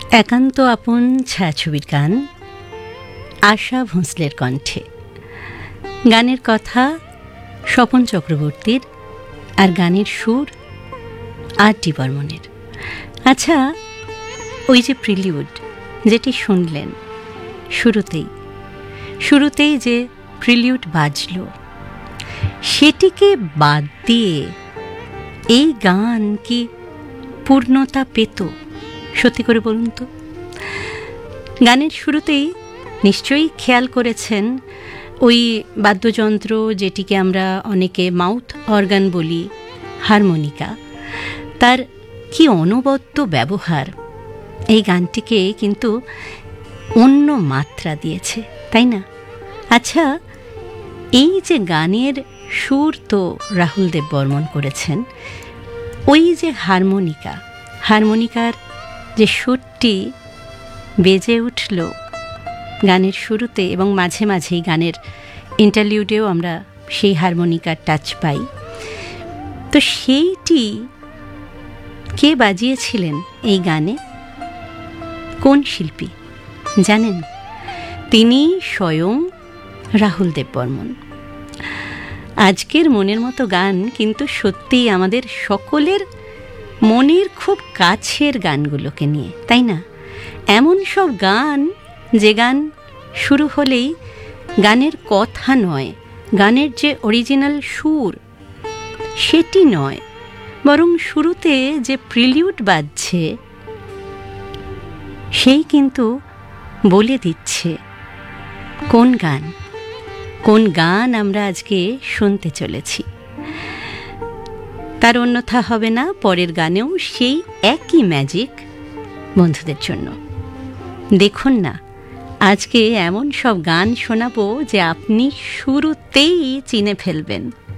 একান্ত আপন ছায়াছবির গান আশা ভোঁসলের কণ্ঠে। গানের কথা স্বপন চক্রবর্তীর, আর গানের সুর আর.ডি. বর্মনের। আচ্ছা, ওই যে প্রিলিউড যেটি শুনলেন, শুরুতেই যে প্রিলিউড বাজল, সেটিকে বাদ দিয়ে এই গান কি পূর্ণতা পেত? সত্যি করে বলুন তো। গানের শুরুতেই নিশ্চয়ই খেয়াল করেছেন ওই বাদ্যযন্ত্র যেটিকে আমরা অনেকে মাউথ অর্গান বলি, হারমোনিকা, তার কি অনবদ্য ব্যবহার এই গানটিকে কিন্তু অন্য মাত্রা দিয়েছে, তাই না? আচ্ছা, এই যে গানের সুর তো রাহুল দেব বর্মন করেছেন, ওই যে হারমোনিকার যে সুরটি বেজে উঠল গানের শুরুতে, এবং মাঝে মাঝেই গানের ইন্টারলিউডেও আমরা সেই হারমোনিকার টাচ পাই, তো সেইটি কে বাজিয়েছিলেন এই গানে? কোন শিল্পী জানেন? তিনি স্বয়ং রাহুল দেব বর্মন। আজকের মনের মতো গান কিন্তু সত্যিই আমাদের সকলের মনের খুব কাছের গানগুলোকে নিয়ে, তাই না? এমন সব গান, যে গান শুরু হলেই গানের কথা নয়, গানের যে অরিজিনাল সুর সেটি নয়, বরং শুরুতে যে প্রিলিউড বাজছে সেই কিন্তু বলে দিচ্ছে কোন গান আমরা আজকে শুনতে চলেছি। তার অন্যথা হবে না, পরের গানেও সেই একই ম্যাজিক বন্ধুদের জন্য। দেখুন না, আজকে এমন সব গান শোনাবো যে আপনি শুরুতেই চিনে ফেলবেন।